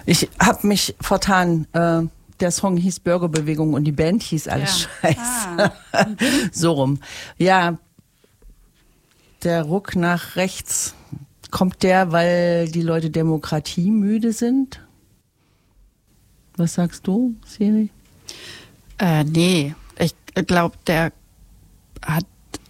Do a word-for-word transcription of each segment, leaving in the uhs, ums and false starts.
Ich habe mich vertan. Äh, der Song hieß Bürgerbewegung und die Band hieß Alles ja. Scheiße. Ah. So rum. Ja, der Ruck nach rechts, kommt der, weil die Leute demokratiemüde sind? Was sagst du, Siri? Äh, nee, ich glaube, der hat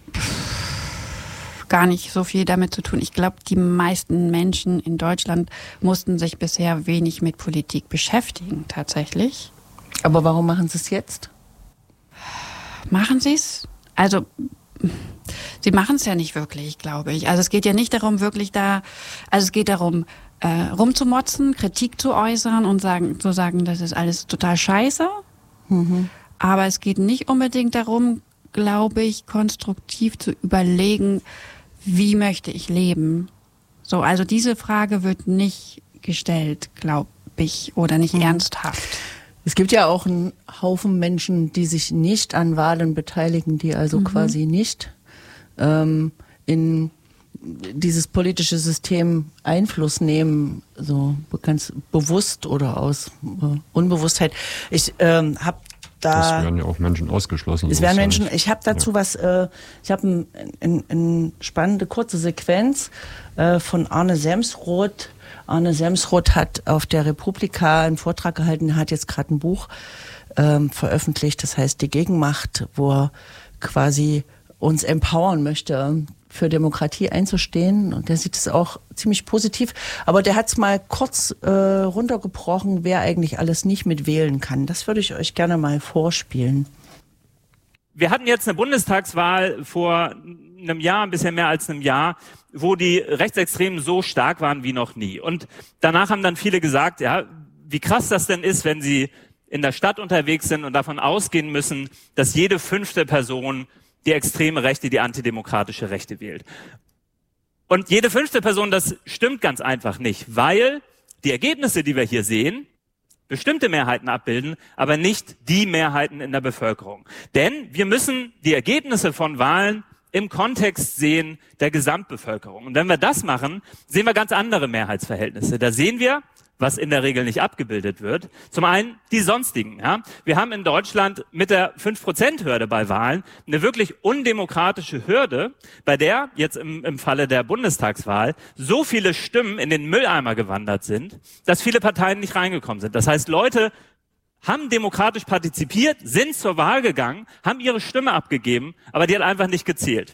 gar nicht so viel damit zu tun. Ich glaube, die meisten Menschen in Deutschland mussten sich bisher wenig mit Politik beschäftigen, tatsächlich. Aber warum machen sie es jetzt? Machen sie es? Also, sie machen es ja nicht wirklich, glaube ich. Also es geht ja nicht darum, wirklich da, also es geht darum, äh, rumzumotzen, Kritik zu äußern und sagen, zu sagen, das ist alles total scheiße. Mhm. Aber es geht nicht unbedingt darum, glaube ich, konstruktiv zu überlegen, wie möchte ich leben? So, also diese Frage wird nicht gestellt, glaube ich, oder nicht mhm. ernsthaft. Es gibt ja auch einen Haufen Menschen, die sich nicht an Wahlen beteiligen, die also mhm. quasi nicht ähm, in dieses politische System Einfluss nehmen, so ganz bewusst oder aus äh, Unbewusstheit. Ich ähm, habe da... Es werden ja auch Menschen ausgeschlossen. Es werden Menschen... Ich habe dazu ja. was... Äh, ich habe eine ein, ein spannende kurze Sequenz äh, von Arne Semsroth. Arne Semsroth hat auf der Republika einen Vortrag gehalten, hat jetzt gerade ein Buch ähm, veröffentlicht, das heißt Die Gegenmacht, wo er quasi uns empowern möchte, für Demokratie einzustehen. Und der sieht es auch ziemlich positiv. Aber der hat es mal kurz äh, runtergebrochen, wer eigentlich alles nicht mit wählen kann. Das würde ich euch gerne mal vorspielen. Wir hatten jetzt eine Bundestagswahl vor einem Jahr, ein bisschen mehr als einem Jahr, wo die Rechtsextremen so stark waren wie noch nie. Und danach haben dann viele gesagt, ja, wie krass das denn ist, wenn sie in der Stadt unterwegs sind und davon ausgehen müssen, dass jede fünfte Person die extreme Rechte, die antidemokratische Rechte wählt. Und jede fünfte Person, das stimmt ganz einfach nicht, weil die Ergebnisse, die wir hier sehen, bestimmte Mehrheiten abbilden, aber nicht die Mehrheiten in der Bevölkerung. Denn wir müssen die Ergebnisse von Wahlen im Kontext sehen der Gesamtbevölkerung. Und wenn wir das machen, sehen wir ganz andere Mehrheitsverhältnisse. Da sehen wir, was in der Regel nicht abgebildet wird. Zum einen die sonstigen. Ja. Wir haben in Deutschland mit der fünf Prozent Hürde bei Wahlen eine wirklich undemokratische Hürde, bei der jetzt im, im Falle der Bundestagswahl so viele Stimmen in den Mülleimer gewandert sind, dass viele Parteien nicht reingekommen sind. Das heißt, Leute haben demokratisch partizipiert, sind zur Wahl gegangen, haben ihre Stimme abgegeben, aber die hat einfach nicht gezählt.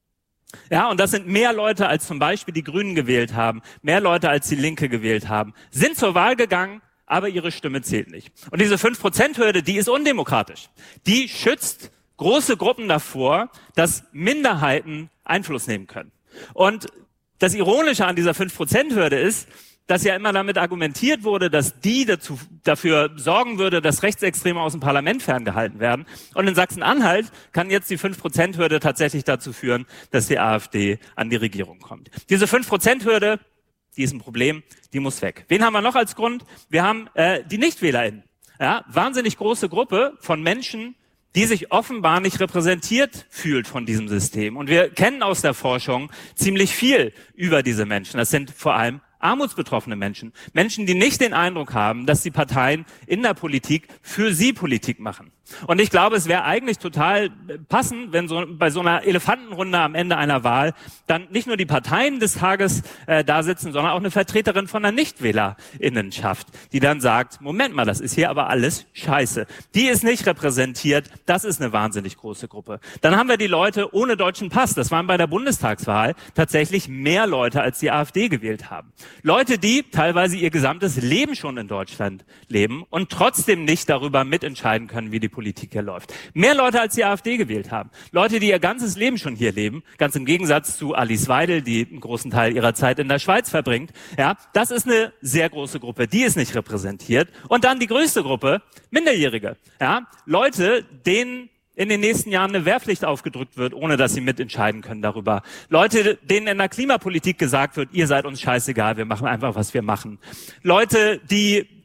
Ja, und das sind mehr Leute, als zum Beispiel die Grünen gewählt haben, mehr Leute, als die Linke gewählt haben, sind zur Wahl gegangen, aber ihre Stimme zählt nicht. Und diese fünf Prozent Hürde, die ist undemokratisch. Die schützt große Gruppen davor, dass Minderheiten Einfluss nehmen können. Und das Ironische an dieser fünf Prozent Hürde ist, dass ja immer damit argumentiert wurde, dass die dazu, dafür sorgen würde, dass Rechtsextreme aus dem Parlament ferngehalten werden. Und in Sachsen-Anhalt kann jetzt die fünf Prozent Hürde tatsächlich dazu führen, dass die AfD an die Regierung kommt. Diese fünf Prozent Hürde, die ist ein Problem, die muss weg. Wen haben wir noch als Grund? Wir haben äh, die NichtwählerInnen. Ja, wahnsinnig große Gruppe von Menschen, die sich offenbar nicht repräsentiert fühlt von diesem System. Und wir kennen aus der Forschung ziemlich viel über diese Menschen. Das sind vor allem armutsbetroffene Menschen. Menschen, die nicht den Eindruck haben, dass die Parteien in der Politik für sie Politik machen. Und ich glaube, es wäre eigentlich total passend, wenn so bei so einer Elefantenrunde am Ende einer Wahl dann nicht nur die Parteien des Tages äh, da sitzen, sondern auch eine Vertreterin von der Nichtwählerinnenschaft, die dann sagt, Moment mal, das ist hier aber alles scheiße. Die ist nicht repräsentiert, das ist eine wahnsinnig große Gruppe. Dann haben wir die Leute ohne deutschen Pass. Das waren bei der Bundestagswahl tatsächlich mehr Leute, als die AfD gewählt haben. Leute, die teilweise ihr gesamtes Leben schon in Deutschland leben und trotzdem nicht darüber mitentscheiden können, wie die Politik hier läuft. Mehr Leute, als die AfD gewählt haben. Leute, die ihr ganzes Leben schon hier leben, ganz im Gegensatz zu Alice Weidel, die einen großen Teil ihrer Zeit in der Schweiz verbringt. Ja, das ist eine sehr große Gruppe, die ist nicht repräsentiert. Und dann die größte Gruppe, Minderjährige. Ja, Leute, denen in den nächsten Jahren eine Wehrpflicht aufgedrückt wird, ohne dass sie mitentscheiden können darüber. Leute, denen in der Klimapolitik gesagt wird, ihr seid uns scheißegal, wir machen einfach, was wir machen. Leute, die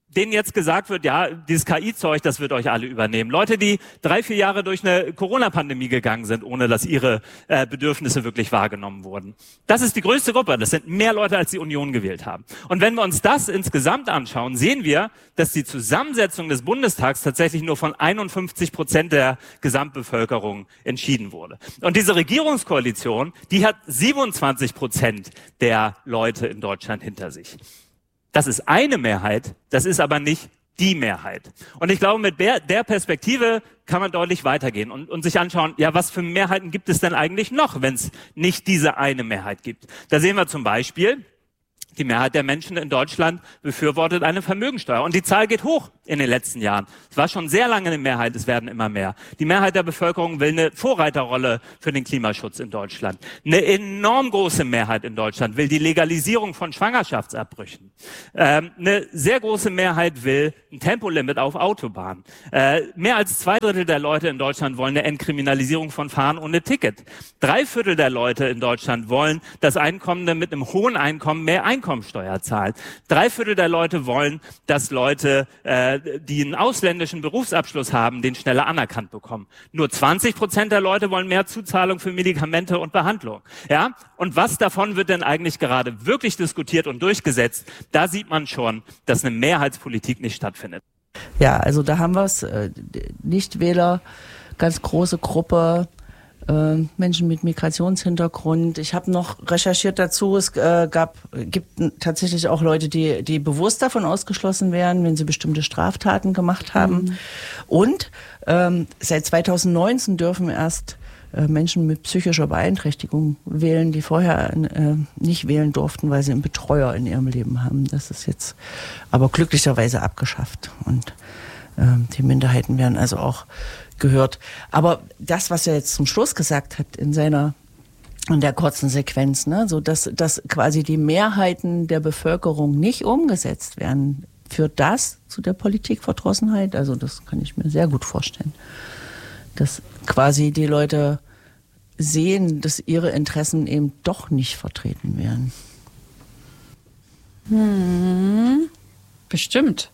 denen jetzt gesagt wird, ja, dieses K I-Zeug, das wird euch alle übernehmen. Leute, die drei, vier Jahre durch eine Corona-Pandemie gegangen sind, ohne dass ihre äh, Bedürfnisse wirklich wahrgenommen wurden. Das ist die größte Gruppe. Das sind mehr Leute, als die Union gewählt haben. Und wenn wir uns das insgesamt anschauen, sehen wir, dass die Zusammensetzung des Bundestags tatsächlich nur von einundfünfzig Prozent der Gesamtbevölkerung entschieden wurde. Und diese Regierungskoalition, die hat siebenundzwanzig Prozent der Leute in Deutschland hinter sich. Das ist eine Mehrheit, das ist aber nicht die Mehrheit. Und ich glaube, mit der Perspektive kann man deutlich weitergehen und, und sich anschauen, ja, was für Mehrheiten gibt es denn eigentlich noch, wenn es nicht diese eine Mehrheit gibt. Da sehen wir zum Beispiel, die Mehrheit der Menschen in Deutschland befürwortet eine Vermögensteuer. Und die Zahl geht hoch in den letzten Jahren. Es war schon sehr lange eine Mehrheit, es werden immer mehr. Die Mehrheit der Bevölkerung will eine Vorreiterrolle für den Klimaschutz in Deutschland. Eine enorm große Mehrheit in Deutschland will die Legalisierung von Schwangerschaftsabbrüchen. Ähm, eine sehr große Mehrheit will ein Tempolimit auf Autobahnen. Äh, mehr als zwei Drittel der Leute in Deutschland wollen eine Entkriminalisierung von Fahren ohne Ticket. Drei Viertel der Leute in Deutschland wollen, dass Einkommende mit einem hohen Einkommen mehr Einkommensteuer zahlen. Drei Viertel der Leute wollen, dass Leute, äh, die einen ausländischen Berufsabschluss haben, den schneller anerkannt bekommen. Nur zwanzig Prozent der Leute wollen mehr Zuzahlung für Medikamente und Behandlung. Ja? Und was davon wird denn eigentlich gerade wirklich diskutiert und durchgesetzt? Da sieht man schon, dass eine Mehrheitspolitik nicht stattfindet. Ja, also da haben wir es. Äh, Nichtwähler, ganz große Gruppe, äh, Menschen mit Migrationshintergrund. Ich habe noch recherchiert dazu, es äh, gab, gibt tatsächlich auch Leute, die, die bewusst davon ausgeschlossen werden, wenn sie bestimmte Straftaten gemacht haben. Mhm. Und ähm, seit zweitausendneunzehn dürfen erst äh, Menschen mit psychischer Beeinträchtigung wählen, die vorher äh, nicht wählen durften, weil sie einen Betreuer in ihrem Leben haben. Das ist jetzt aber glücklicherweise abgeschafft. Und äh, die Minderheiten werden also auch gehört. Aber das, was er jetzt zum Schluss gesagt hat in seiner, in der kurzen Sequenz, ne, so dass, dass quasi die Mehrheiten der Bevölkerung nicht umgesetzt werden, führt das zu der Politikverdrossenheit? Also das kann ich mir sehr gut vorstellen. Dass quasi die Leute sehen, dass ihre Interessen eben doch nicht vertreten werden. Hm, bestimmt.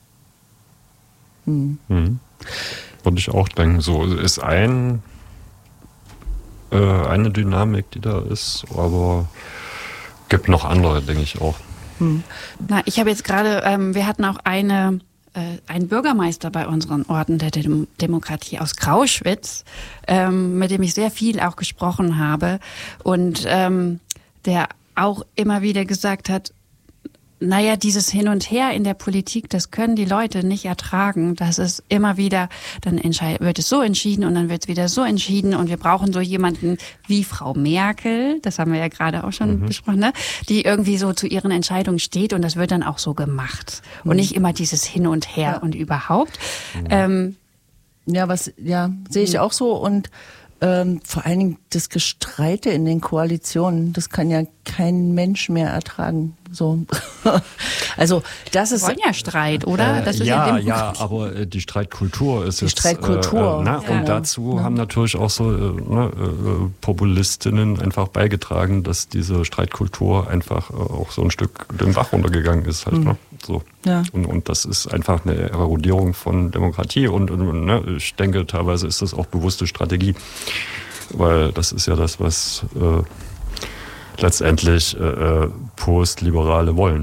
Hm. Hm. Würde ich auch denken, so ist ein äh, eine Dynamik, die da ist, aber gibt noch andere, denke ich auch. Hm. Na, ich habe jetzt gerade, ähm, wir hatten auch eine äh, einen Bürgermeister bei unseren Orten der Dem- Demokratie aus Grauschwitz, ähm, mit dem ich sehr viel auch gesprochen habe und ähm, der auch immer wieder gesagt hat, naja, dieses Hin und Her in der Politik, das können die Leute nicht ertragen. Das ist immer wieder, dann entscheid- wird es so entschieden und dann wird es wieder so entschieden und wir brauchen so jemanden wie Frau Merkel, das haben wir ja gerade auch schon mhm. besprochen, ne? Die irgendwie so zu ihren Entscheidungen steht und das wird dann auch so gemacht. Mhm. Und nicht immer dieses Hin und Her ja. und überhaupt. Mhm. Ähm, ja, was, ja, sehe ich auch so und Ähm, vor allen Dingen das Gestreite in den Koalitionen, das kann ja kein Mensch mehr ertragen. So, also das ist. Wir wollen ja Streit, oder? Äh, das ist ja, ja, ja, aber äh, die Streitkultur ist die jetzt. Streitkultur. Äh, na, ja. Und dazu ja. haben natürlich auch so äh, ne, äh, Populistinnen einfach beigetragen, dass diese Streitkultur einfach äh, auch so ein Stück den Bach runtergegangen ist. Halt, mhm. ne? So. Ja. Und, und das ist einfach eine Erodierung von Demokratie und, und ne, ich denke, teilweise ist das auch bewusste Strategie, weil das ist ja das, was äh, letztendlich äh, Postliberale wollen.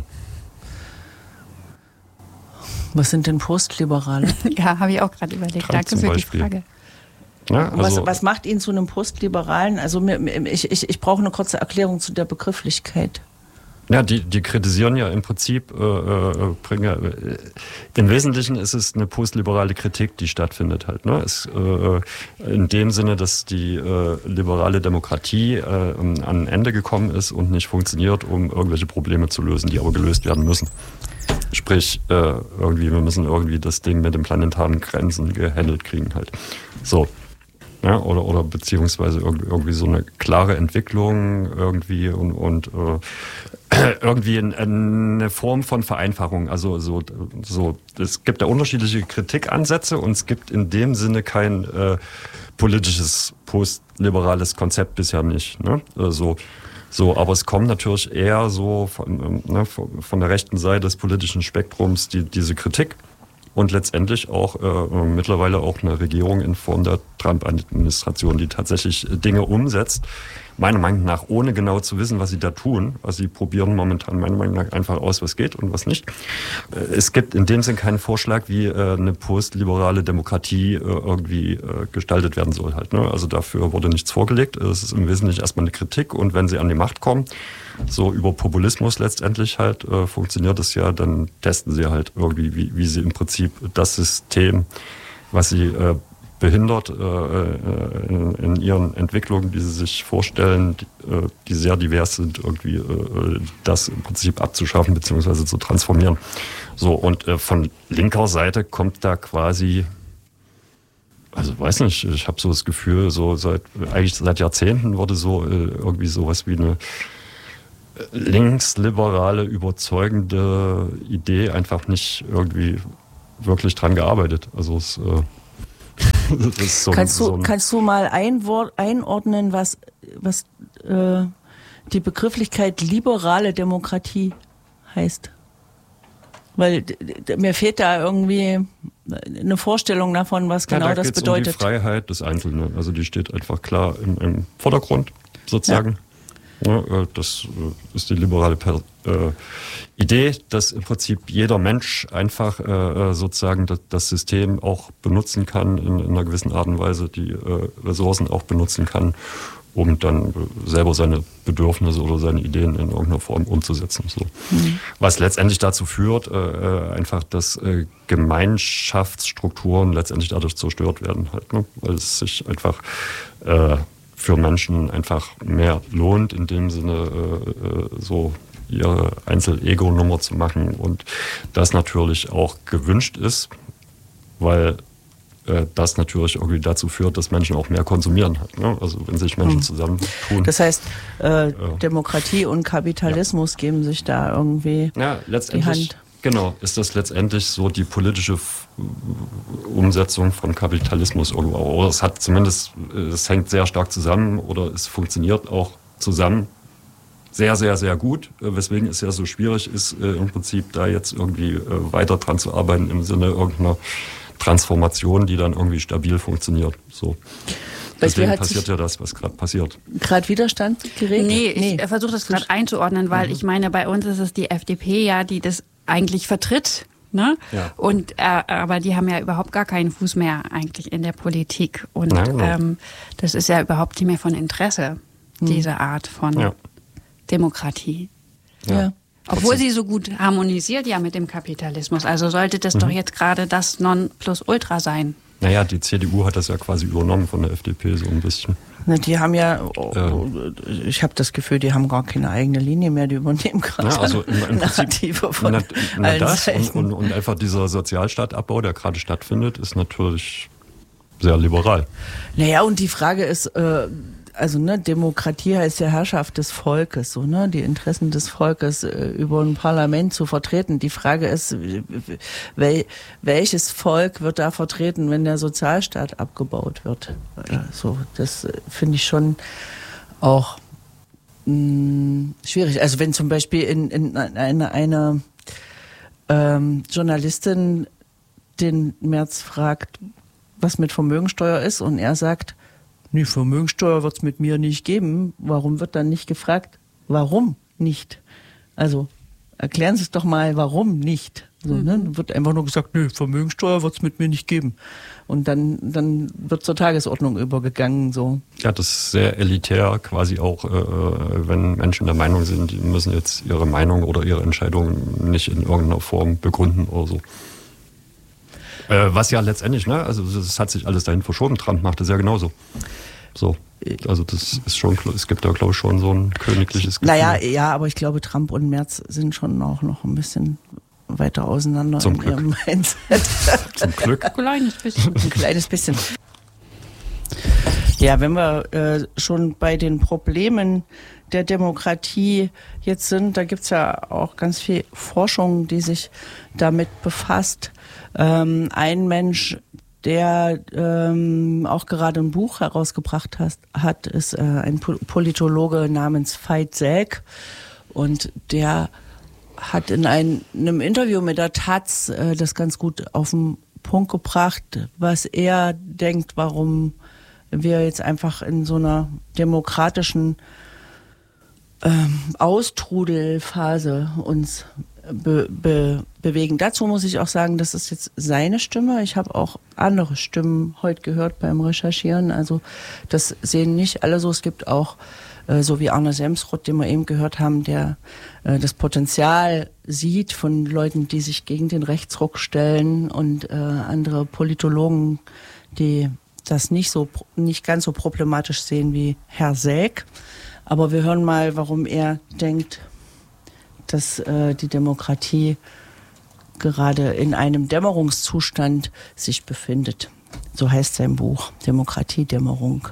Was sind denn Postliberale? Ja, habe ich auch gerade überlegt. Trump Danke für Beispiel. die Frage. Ja, also was, was macht ihn zu einem Postliberalen? Also mir, ich, ich, ich brauche eine kurze Erklärung zu der Begrifflichkeit. Ja, die, die kritisieren ja im Prinzip, äh, äh, bringen ja, äh, im Wesentlichen ist es eine postliberale Kritik, die stattfindet halt. Ne? Es, äh, in dem Sinne, dass die äh, liberale Demokratie äh, an ein Ende gekommen ist und nicht funktioniert, um irgendwelche Probleme zu lösen, die aber gelöst werden müssen. Sprich, äh, irgendwie, wir müssen irgendwie das Ding mit den planetaren Grenzen gehandelt kriegen halt. So. Ja, oder, oder beziehungsweise irgendwie so eine klare Entwicklung irgendwie und, und äh, irgendwie eine Form von Vereinfachung. Also so, so, es gibt da unterschiedliche Kritikansätze und es gibt in dem Sinne kein äh, politisches postliberales Konzept bisher nicht. Ne? Also, So, aber es kommt natürlich eher so von, ne, von der rechten Seite des politischen Spektrums die, diese Kritik und letztendlich auch äh, mittlerweile auch eine Regierung in Form der Trump-Administration, die tatsächlich Dinge umsetzt, meiner Meinung nach, ohne genau zu wissen, was sie da tun. Also sie probieren momentan meiner Meinung nach einfach aus, was geht und was nicht. Es gibt in dem Sinn keinen Vorschlag, wie eine postliberale Demokratie irgendwie gestaltet werden soll. Halt, ne? Also dafür wurde nichts vorgelegt. Es ist im Wesentlichen erstmal eine Kritik und wenn sie an die Macht kommen, so über Populismus letztendlich halt, äh, funktioniert es ja, dann testen sie halt irgendwie, wie, wie sie im Prinzip das System, was sie äh, behindert äh, in, in ihren Entwicklungen, die sie sich vorstellen, die, äh, die sehr divers sind, irgendwie äh, das im Prinzip abzuschaffen bzw. zu transformieren. So, und äh, von linker Seite kommt da quasi, also weiß nicht, ich habe so das Gefühl, so seit eigentlich seit Jahrzehnten wurde so äh, irgendwie sowas wie eine linksliberale, überzeugende Idee einfach nicht irgendwie wirklich dran gearbeitet. Also es äh, das ist so, kannst du so ein kannst du mal ein Wort einordnen, was was äh, die Begrifflichkeit liberale Demokratie heißt? Weil d- d- mir fehlt da irgendwie eine Vorstellung davon, was genau ja, da das geht's bedeutet. Um die Freiheit des Einzelnen. Also die steht einfach klar im, im Vordergrund sozusagen. Ja. Ja, das ist die liberale per- äh, Idee, dass im Prinzip jeder Mensch einfach äh, sozusagen das, das System auch benutzen kann, in, in einer gewissen Art und Weise die äh, Ressourcen auch benutzen kann, um dann selber seine Bedürfnisse oder seine Ideen in irgendeiner Form umzusetzen. So. Mhm. Was letztendlich dazu führt, äh, einfach, dass äh, Gemeinschaftsstrukturen letztendlich dadurch zerstört werden, halt, ne? Weil es sich einfach äh, für Menschen einfach mehr lohnt, in dem Sinne äh, so ihre Einzel-Ego-Nummer zu machen und das natürlich auch gewünscht ist, weil äh, das natürlich irgendwie dazu führt, dass Menschen auch mehr konsumieren. Halt, ne? Also wenn sich Menschen zusammentun. Das heißt, äh, äh, Demokratie und Kapitalismus ja. geben sich da irgendwie ja, letztendlich, die Hand. Genau, ist das letztendlich so die politische Umsetzung von Kapitalismus irgendwo. Oder es hat zumindest, es hängt sehr stark zusammen oder es funktioniert auch zusammen sehr, sehr, sehr gut. Weswegen es ja so schwierig ist, im Prinzip da jetzt irgendwie weiter dran zu arbeiten im Sinne irgendeiner Transformation, die dann irgendwie stabil funktioniert. So. Deswegen passiert ja das, was gerade passiert. Gerade Widerstand geregt? Nee, ich nee. versuche das gerade einzuordnen, weil mhm. ich meine, bei uns ist es die F D P ja, die das eigentlich vertritt, ne? Ja. Und äh, aber die haben ja überhaupt gar keinen Fuß mehr eigentlich in der Politik und ja, genau. ähm, das ist ja überhaupt nicht mehr von Interesse, hm. diese Art von ja. Demokratie. Ja. ja. Obwohl sie so gut harmonisiert ja mit dem Kapitalismus. Also sollte das mhm. doch jetzt gerade das Nonplusultra sein. Naja, die C D U hat das ja quasi übernommen von der F D P so ein bisschen. Na, die haben ja, oh, äh, ich habe das Gefühl, die haben gar keine eigene Linie mehr, die übernehmen gerade ja, also im, im Narrative von na, na allen das Seiten. Und, und, und einfach dieser Sozialstaatabbau, der gerade stattfindet, ist natürlich sehr liberal. Naja, und die Frage ist, äh, also ne, Demokratie heißt ja Herrschaft des Volkes, so ne, die Interessen des Volkes äh, über ein Parlament zu vertreten. Die Frage ist, wel, welches Volk wird da vertreten, wenn der Sozialstaat abgebaut wird? Äh, so, das äh, finde ich schon auch mh, schwierig. Also wenn zum Beispiel in, in eine, eine ähm, Journalistin den Merz fragt, was mit Vermögensteuer ist, und er sagt, nee, Vermögensteuer wird es mit mir nicht geben. Warum wird dann nicht gefragt, warum nicht? Also erklären Sie es doch mal, warum nicht? So, mhm. ne? Wird einfach nur gesagt, nee, Vermögensteuer wird es mit mir nicht geben. Und dann, dann wird zur Tagesordnung übergegangen. So. Ja, das ist sehr elitär quasi auch, äh, wenn Menschen der Meinung sind, die müssen jetzt ihre Meinung oder ihre Entscheidung nicht in irgendeiner Form begründen oder so. Äh, was ja letztendlich, ne, also das hat sich alles dahin verschoben. Trump macht das ja genauso. So, also das ist schon, es gibt da glaube ich schon so ein königliches Gefühl. Naja, ja, aber ich glaube, Trump und Merz sind schon auch noch ein bisschen weiter auseinander Zum in Glück. ihrem Mindset. Zum Glück. Ein kleines bisschen. Ein kleines bisschen. Ja, wenn wir äh, schon bei den Problemen der Demokratie jetzt sind, da gibt's ja auch ganz viel Forschung, die sich damit befasst. Ähm, ein Mensch, der ähm, auch gerade ein Buch herausgebracht hat, hat ist äh, ein Politologe namens Veit Selk. Und der hat in ein, in einem Interview mit der Taz äh, das ganz gut auf den Punkt gebracht, was er denkt, warum wir jetzt einfach in so einer demokratischen ähm, Austrudelphase uns be, be, bewegen. Dazu muss ich auch sagen, das ist jetzt seine Stimme. Ich habe auch andere Stimmen heute gehört beim Recherchieren. Also das sehen nicht alle so. Es gibt auch, äh, so wie Arne Semsrott, den wir eben gehört haben, der äh, das Potenzial sieht von Leuten, die sich gegen den Rechtsruck stellen, und äh, andere Politologen, die das nicht so, nicht ganz so problematisch sehen wie Herr Selk. Aber wir hören mal, warum er denkt, dass äh, die Demokratie gerade in einem Dämmerungszustand sich befindet. So heißt sein Buch, Demokratiedämmerung.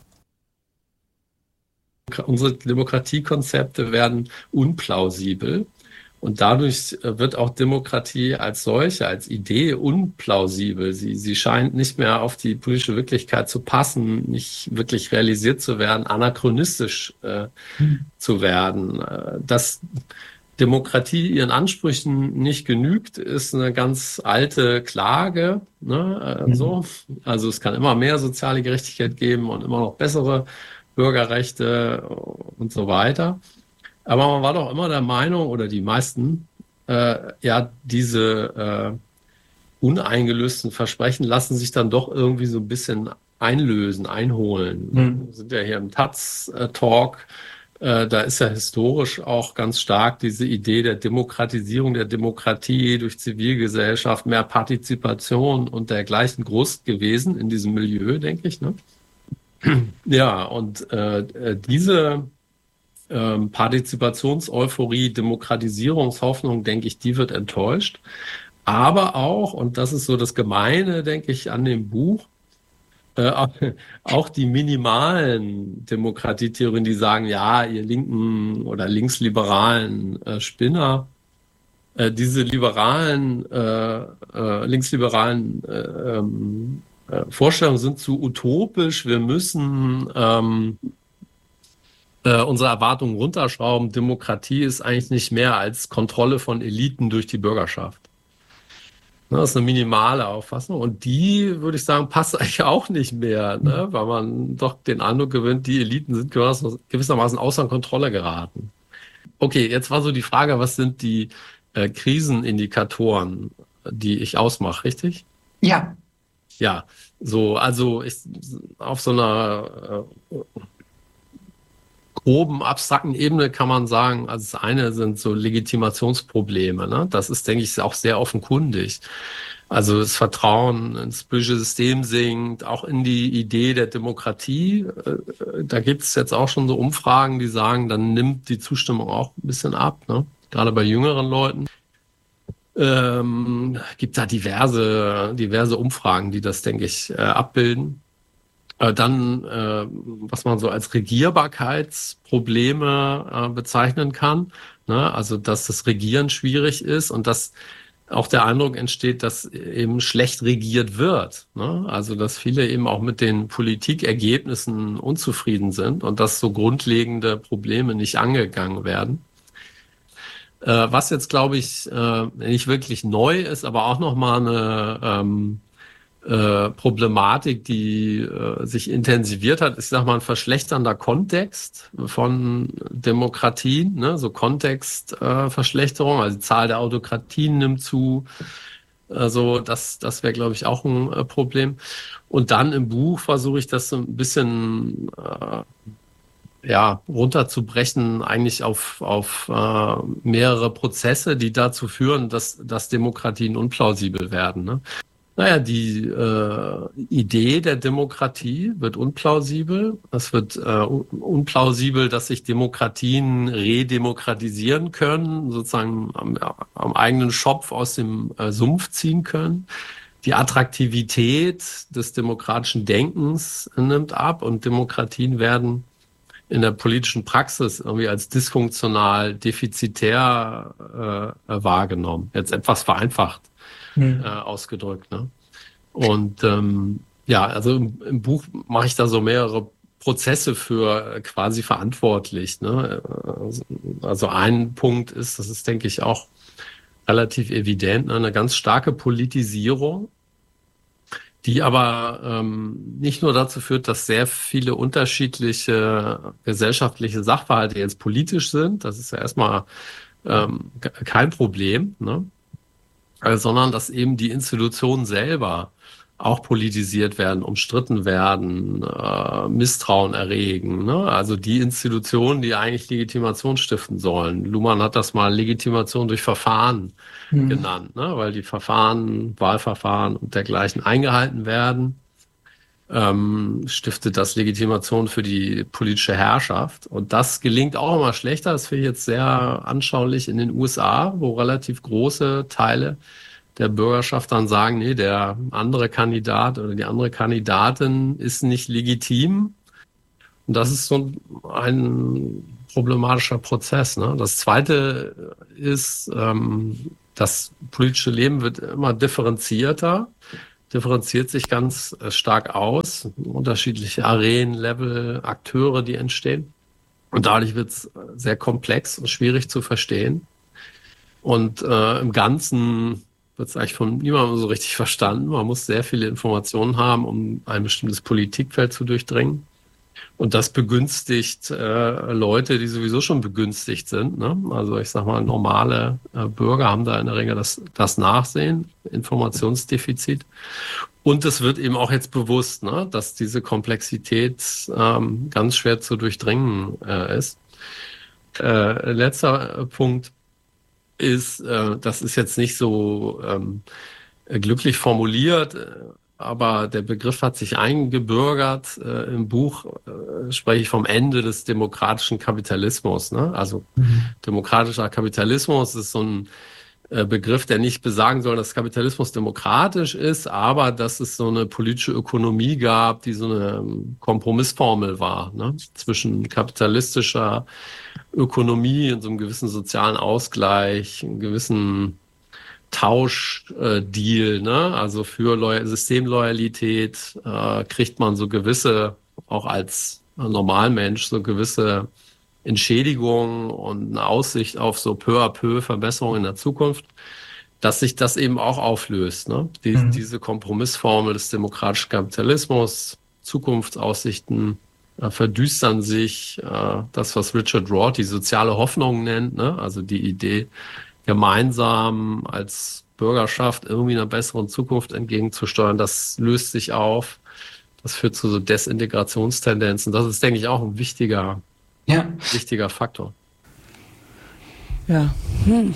Unsere Demokratiekonzepte werden unplausibel. Und dadurch wird auch Demokratie als solche, als Idee unplausibel. Sie, sie scheint nicht mehr auf die politische Wirklichkeit zu passen, nicht wirklich realisiert zu werden, anachronistisch äh, hm. zu werden. Dass Demokratie ihren Ansprüchen nicht genügt, ist eine ganz alte Klage. Ne? Mhm. So. Also es kann immer mehr soziale Gerechtigkeit geben und immer noch bessere Bürgerrechte und so weiter. Aber man war doch immer der Meinung, oder die meisten, äh, ja, diese äh, uneingelösten Versprechen lassen sich dann doch irgendwie so ein bisschen einlösen, einholen. Mhm. Wir sind ja hier im Taz-Talk, äh, da ist ja historisch auch ganz stark diese Idee der Demokratisierung der Demokratie durch Zivilgesellschaft, mehr Partizipation und dergleichen groß gewesen in diesem Milieu, denke ich. Ne? Ja, und äh, diese Ähm, Partizipationseuphorie, Demokratisierungshoffnung, denke ich, die wird enttäuscht. Aber auch, und das ist so das Gemeine, denke ich, an dem Buch, äh, auch, auch die minimalen Demokratietheorien, die sagen, ja, ihr linken oder linksliberalen äh, Spinner, äh, diese liberalen, äh, äh, linksliberalen äh, ähm, äh, Vorstellungen sind zu utopisch, wir müssen ähm, unsere Erwartungen runterschrauben. Demokratie ist eigentlich nicht mehr als Kontrolle von Eliten durch die Bürgerschaft. Das ist eine minimale Auffassung. Und die, würde ich sagen, passt eigentlich auch nicht mehr, ne? Weil man doch den Eindruck gewinnt, die Eliten sind gewissermaßen außer Kontrolle geraten. Okay, jetzt war so die Frage, was sind die äh, Krisenindikatoren, die ich ausmache, richtig? Ja. Ja, so, also ich, auf so einer äh, groben, abstrakten Ebene kann man sagen, also das eine sind so Legitimationsprobleme. Ne? Das ist, denke ich, auch sehr offenkundig. Also das Vertrauen ins politische System sinkt, auch in die Idee der Demokratie. Da gibt es jetzt auch schon so Umfragen, die sagen, dann nimmt die Zustimmung auch ein bisschen ab, ne? Gerade bei jüngeren Leuten. Ähm, gibt da diverse, diverse Umfragen, die das, denke ich, äh, abbilden. Dann, äh, was man so als Regierbarkeitsprobleme äh, bezeichnen kann, ne? Also dass das Regieren schwierig ist und dass auch der Eindruck entsteht, dass eben schlecht regiert wird, ne? Also dass viele eben auch mit den Politikergebnissen unzufrieden sind und dass so grundlegende Probleme nicht angegangen werden. Äh, was jetzt, glaube ich, äh, nicht wirklich neu ist, aber auch nochmal eine ähm, Äh, Problematik, die äh, sich intensiviert hat, ist, sag mal, ein verschlechternder Kontext von Demokratien, ne? So Kontextverschlechterung, äh, also die Zahl der Autokratien nimmt zu. Also das, das wäre, glaube ich, auch ein äh, Problem. Und dann im Buch versuche ich das so ein bisschen äh, ja, runterzubrechen, eigentlich auf, auf äh, mehrere Prozesse, die dazu führen, dass, dass Demokratien unplausibel werden, ne? Naja, die äh, Idee der Demokratie wird unplausibel. Es wird äh, unplausibel, dass sich Demokratien redemokratisieren können, sozusagen am, am eigenen Schopf aus dem äh, Sumpf ziehen können. Die Attraktivität des demokratischen Denkens nimmt ab und Demokratien werden in der politischen Praxis irgendwie als dysfunktional, defizitär äh, wahrgenommen. Jetzt etwas vereinfacht. Äh, ausgedrückt. Ne? Und ähm, ja, also im, im Buch mache ich da so mehrere Prozesse für quasi verantwortlich. Ne? Also ein Punkt ist, das ist, denke ich, auch relativ evident, eine ganz starke Politisierung, die aber ähm, nicht nur dazu führt, dass sehr viele unterschiedliche gesellschaftliche Sachverhalte jetzt politisch sind, das ist ja erstmal ähm, kein Problem, ne? äh, sondern dass eben die Institutionen selber auch politisiert werden, umstritten werden, äh, Misstrauen erregen. Ne? Also die Institutionen, die eigentlich Legitimation stiften sollen. Luhmann hat das mal Legitimation durch Verfahren hm. genannt, ne? Weil die Verfahren, Wahlverfahren und dergleichen eingehalten werden, ähm, stiftet das Legitimation für die politische Herrschaft. Und das gelingt auch immer schlechter. Das finde ich jetzt sehr anschaulich in den U S A, wo relativ große Teile der Bürgerschaft dann sagen, nee, der andere Kandidat oder die andere Kandidatin ist nicht legitim. Und das ist so ein problematischer Prozess. Ne? Das Zweite ist, ähm, das politische Leben wird immer differenzierter, differenziert sich ganz stark aus, unterschiedliche Arenen, Level, Akteure, die entstehen. Und dadurch wird es sehr komplex und schwierig zu verstehen. Und äh, im Ganzen wird es eigentlich von niemandem so richtig verstanden. Man muss sehr viele Informationen haben, um ein bestimmtes Politikfeld zu durchdringen. Und das begünstigt äh, Leute, die sowieso schon begünstigt sind. Ne? Also ich sag mal, normale äh, Bürger haben da in der Regel das, das Nachsehen, Informationsdefizit. Und es wird eben auch jetzt bewusst, ne, dass diese Komplexität ähm, ganz schwer zu durchdringen äh, ist. Äh, letzter Punkt ist, äh, das ist jetzt nicht so ähm, glücklich formuliert, äh, aber der Begriff hat sich eingebürgert. Äh, im Buch äh, spreche ich vom Ende des demokratischen Kapitalismus. Ne? Also mhm. demokratischer Kapitalismus ist so ein äh, Begriff, der nicht besagen soll, dass Kapitalismus demokratisch ist, aber dass es so eine politische Ökonomie gab, die so eine ähm, Kompromissformel war, ne? Zwischen kapitalistischer Ökonomie und so einem gewissen sozialen Ausgleich, einem gewissen Tauschdeal, äh, ne? Also für Loy- Systemloyalität äh, kriegt man so gewisse, auch als Normalmensch, so gewisse Entschädigungen und eine Aussicht auf so peu à peu Verbesserungen in der Zukunft, dass sich das eben auch auflöst, ne? Die, mhm. Diese Kompromissformel des demokratischen Kapitalismus, Zukunftsaussichten äh, verdüstern sich, äh, das, was Richard Rorty soziale Hoffnung nennt, ne? Also die Idee, gemeinsam als Bürgerschaft irgendwie einer besseren Zukunft entgegenzusteuern, das löst sich auf. Das führt zu so Desintegrationstendenzen. Das ist, denke ich, auch ein wichtiger, ja. wichtiger Faktor. Ja. Hm.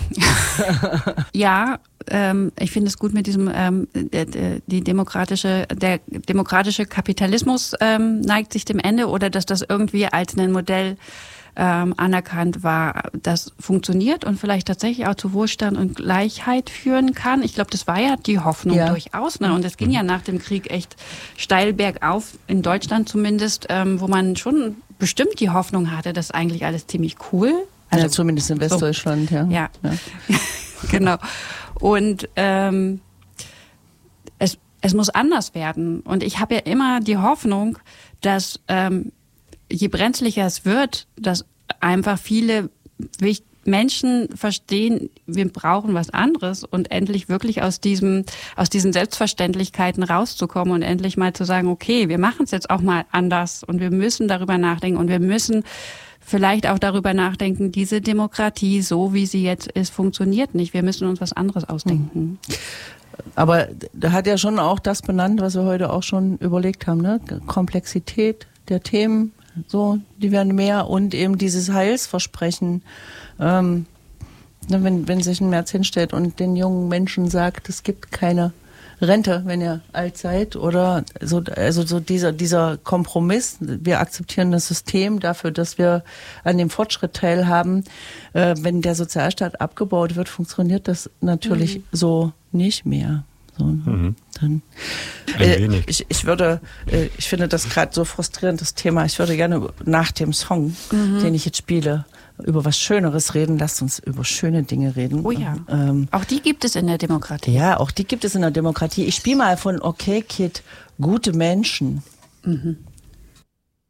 ja, ähm, ich finde es gut mit diesem ähm, der, der, die demokratische der demokratische Kapitalismus ähm, neigt sich dem Ende, oder dass das irgendwie als ein Modell ähm, anerkannt war, das funktioniert und vielleicht tatsächlich auch zu Wohlstand und Gleichheit führen kann. Ich glaube, das war ja die Hoffnung ja. durchaus. Ne? Und es ging ja nach dem Krieg echt steil bergauf, in Deutschland zumindest, ähm, wo man schon bestimmt die Hoffnung hatte, dass eigentlich alles ziemlich cool. Also ja, zumindest in Westdeutschland, so, ja. Ja, ja. Genau. Und ähm, es, es muss anders werden. Und ich habe ja immer die Hoffnung, dass ähm, je brenzlicher es wird, dass einfach viele Menschen verstehen, wir brauchen was anderes, und endlich wirklich aus diesem, aus diesen Selbstverständlichkeiten rauszukommen und endlich mal zu sagen, okay, wir machen es jetzt auch mal anders und wir müssen darüber nachdenken und wir müssen vielleicht auch darüber nachdenken, diese Demokratie, so wie sie jetzt ist, funktioniert nicht. Wir müssen uns was anderes ausdenken. Aber da hat ja schon auch das benannt, was wir heute auch schon überlegt haben, ne? Komplexität der Themen, so, die werden mehr, und eben dieses Heilsversprechen, ähm, ne, wenn, wenn sich ein Merz hinstellt und den jungen Menschen sagt, es gibt keine Rente, wenn ihr alt seid, oder so, also so dieser, dieser Kompromiss, wir akzeptieren das System dafür, dass wir an dem Fortschritt teilhaben. Äh, wenn der Sozialstaat abgebaut wird, funktioniert das natürlich mhm. so nicht mehr. So, mhm. dann Ein äh, wenig. ich, ich würde, äh, ich finde das gerade so frustrierend, das Thema. Ich würde gerne nach dem Song, mhm. den ich jetzt spiele, über was Schöneres reden. Lasst uns über schöne Dinge reden. Oh ja. Ähm, auch die gibt es in der Demokratie. Ja, auch die gibt es in der Demokratie. Ich spiele mal von Okay Kid, Gute Menschen. Mhm.